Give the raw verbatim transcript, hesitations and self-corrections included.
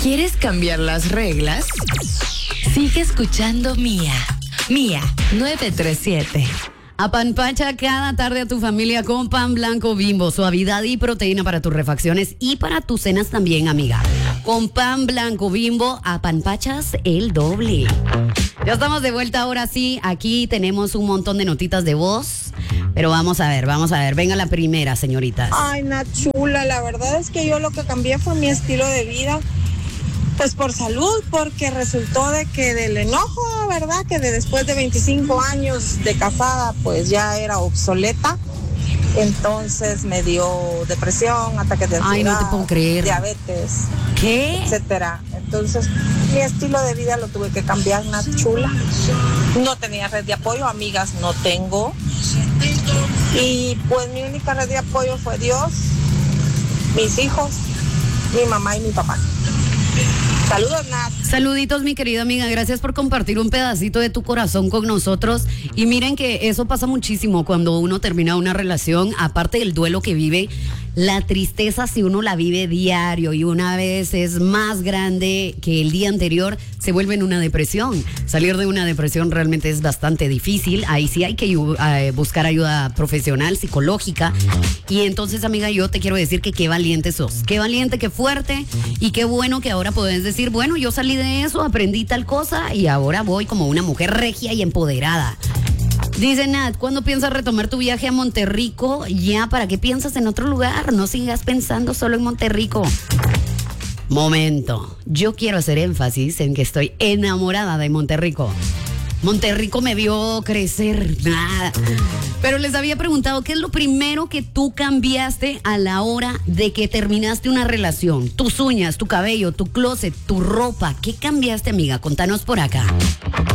¿Quieres cambiar las reglas? Sigue escuchando Mía. Mía nueve tres siete. Apanpacha cada tarde a tu familia con pan blanco Bimbo, suavidad y proteína para tus refacciones y para tus cenas también, amiga. Con pan blanco Bimbo, apanpachas el doble. Ya estamos de vuelta ahora sí, aquí tenemos un montón de notitas de voz, pero vamos a ver, vamos a ver, venga la primera, señoritas. Ay, Nachula, la verdad es que yo lo que cambié fue mi estilo de vida. Pues por salud, porque resultó de que del enojo, ¿verdad? Que de después de veinticinco años de casada, pues ya era obsoleta. Entonces me dio depresión, ataques de ansiedad, Ay, no te puedo creer. diabetes, ¿Qué? etcétera. Entonces mi estilo de vida lo tuve que cambiar, Nachula. No tenía red de apoyo, amigas no tengo. Y pues mi única red de apoyo fue Dios, mis hijos, mi mamá y mi papá. Saludos, Nat. Saluditos, mi querida amiga. Gracias por compartir un pedacito de tu corazón con nosotros. Y miren que eso pasa muchísimo cuando uno termina una relación. Aparte del duelo que vive, la tristeza, si uno la vive diario y una vez es más grande que el día anterior, se vuelve en una depresión. Salir de una depresión realmente es bastante difícil. Ahí sí hay que uh, buscar ayuda profesional, psicológica. Y entonces, amiga, yo te quiero decir que qué valiente sos. Qué valiente, qué fuerte. Y qué bueno que ahora podés decir, bueno, yo salí de eso, aprendí tal cosa y ahora voy como una mujer regia y empoderada. Dice Nat, ¿cuándo piensas retomar tu viaje a Monterrico? Ya, ¿para qué piensas en otro lugar? No sigas pensando solo en Monterrico. Momento, yo quiero hacer énfasis en que estoy enamorada de Monterrico. Monterrico me vio crecer, nada. Pero les había preguntado, ¿qué es lo primero que tú cambiaste a la hora de que terminaste una relación? Tus uñas, tu cabello, tu closet, tu ropa. ¿Qué cambiaste, amiga? Contanos por acá.